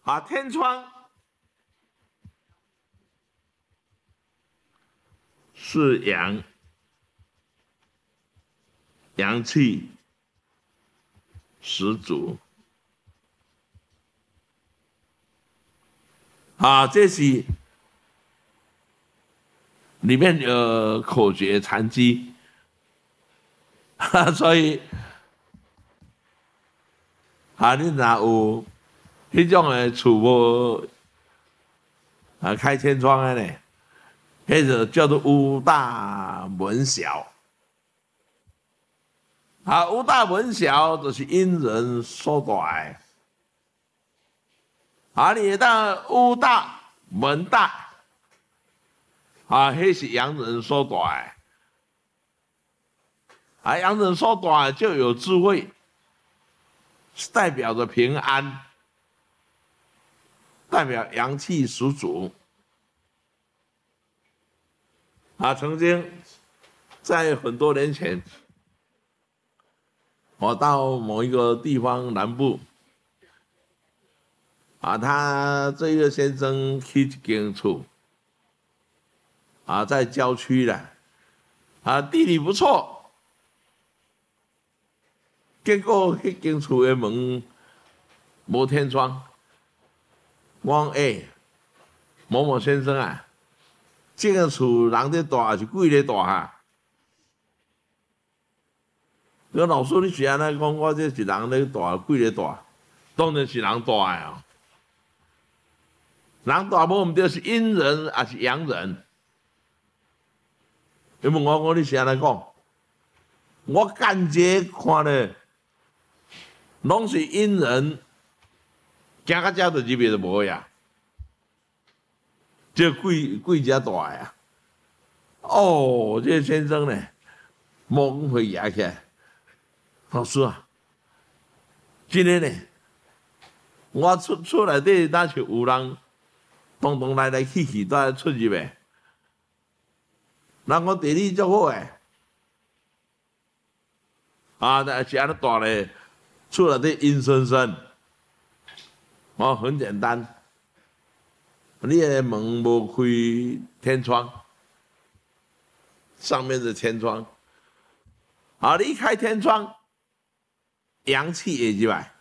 天窗是阳气十足。这是里面有口诀禅机，所以你若有迄种的厝无开天窗的呢，迄就叫做屋大门小。屋大门小就是因人所大的。你当屋大门大，迄是洋人所大的。洋人所大的就有智慧，代表着平安，代表阳气十足。曾经在很多年前，我到某一个地方南部，他这个先生去一间厝，在郊区的，地理不错，结果迄间厝的门无天窗。我讲某某先生啊，这个厝人在住还是鬼在住我老师你是安尼讲，我这是人在住，鬼在住，当然是人住的人住无毋对是阴人还是阳人？你问我你是安尼讲？我间接看咧，拢是阴人，行到遮就入去就无呀。这鬼遮大呀！这个先生呢，猛会压起来。老师啊，今天呢，我厝内底哪像有人动动来去，都来出入的。人讲地理足好但是安尼大咧，厝内底阴森森。很简单，你的门无开天窗，上面是天窗。你一开天窗，阳气会入来。